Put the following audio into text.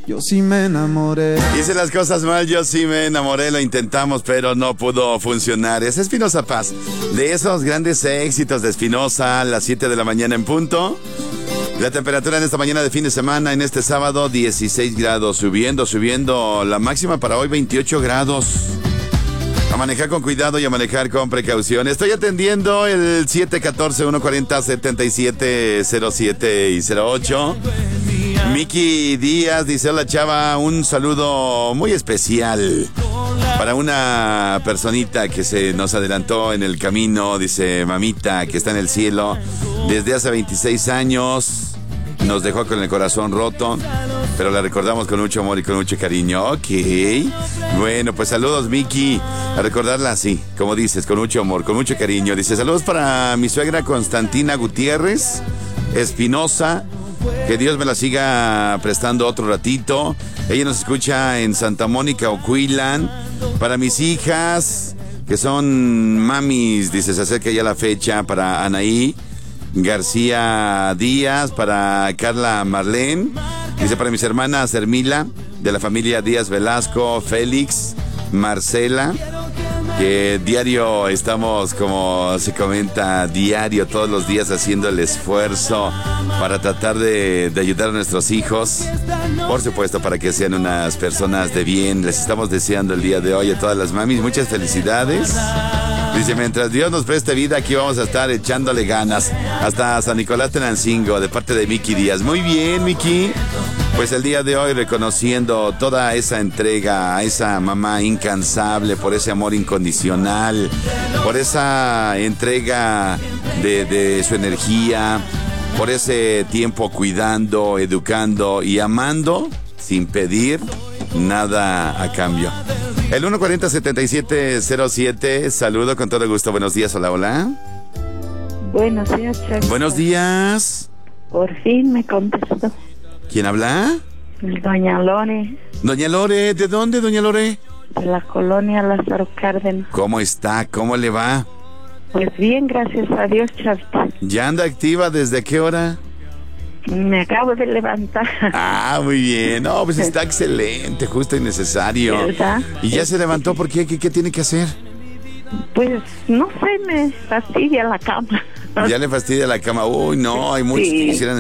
yo sí me enamoré. Hice las cosas mal, yo sí me enamoré, lo intentamos, pero no pudo funcionar. Es Espinoza Paz, de esos grandes éxitos de Espinoza, a las 7 de la mañana en punto. La temperatura en esta mañana de fin de semana, en este sábado, 16 grados, subiendo. La máxima para hoy, 28 grados. A manejar con cuidado y a manejar con precaución. Estoy atendiendo el 714-140-7707 y 08. Miki Díaz dice: hola chava, un saludo muy especial para una personita que se nos adelantó en el camino. Dice: mamita, que está en el cielo desde hace 26 años. Nos dejó con el corazón roto, pero la recordamos con mucho amor y con mucho cariño. Ok. Bueno, pues saludos, Miki. A recordarla así, como dices, con mucho amor, con mucho cariño. Dice: saludos para mi suegra Constantina Gutiérrez Espinoza. Que Dios me la siga prestando otro ratito. Ella nos escucha en Santa Mónica, Ocuilan. Para mis hijas, que son mamis, dice, se acerca ya la fecha. Para Anaí García Díaz, para Carla Marlene. Dice: para mis hermanas Hermila, de la familia Díaz Velasco, Félix, Marcela, que diario estamos, como se comenta, diario, todos los días haciendo el esfuerzo para tratar de ayudar a nuestros hijos. Por supuesto, para que sean unas personas de bien. Les estamos deseando el día de hoy a todas las mamis muchas felicidades. Dice: mientras Dios nos preste vida, aquí vamos a estar echándole ganas. Hasta San Nicolás Tenancingo, de parte de Miki Díaz. Muy bien, Miki. Pues el día de hoy reconociendo toda esa entrega a esa mamá incansable, por ese amor incondicional, por esa entrega de su energía, por ese tiempo cuidando, educando y amando sin pedir nada a cambio. El 140-7707, saludo con todo gusto. Buenos días, hola, hola. Buenos días, Chaco. Buenos días. Por fin me contestó. ¿Quién habla? Doña Lore, Doña Lore, ¿de dónde, doña Lore? de la colonia Lázaro Cárdenas. ¿Cómo está? ¿Cómo le va? Pues bien, gracias a Dios, Chavita. ¿Ya anda activa? ¿Desde qué hora? Me acabo de levantar. Ah, muy bien. No, pues está excelente, justo y necesario. ¿Verdad? ¿Y ya se levantó? ¿Por qué? ¿Qué tiene que hacer? Pues no sé, me fastidia la cama. Ya le fastidia la cama. Uy, no, hay muchos que Sí. quisieran